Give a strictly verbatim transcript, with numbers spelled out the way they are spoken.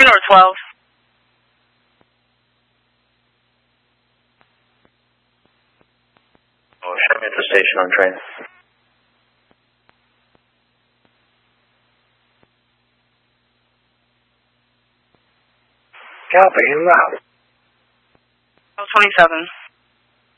or twelve? Oh, show me at the station on train. Copy, en route. twelve twenty-seven.